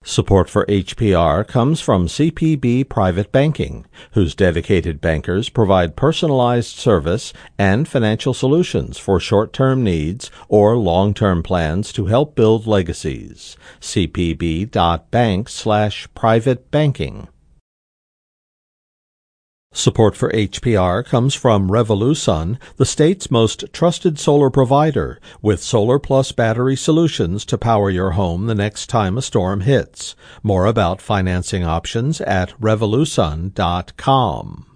Support for HPR comes from CPB Private Banking, whose dedicated bankers provide personalized service and financial solutions for short-term needs or long-term plans to help build legacies. cpb.bank/privatebanking. Support for HPR comes from Revolusun, the state's most trusted solar provider, with Solar Plus battery solutions to power your home the next time a storm hits. More about financing options at revolusun.com.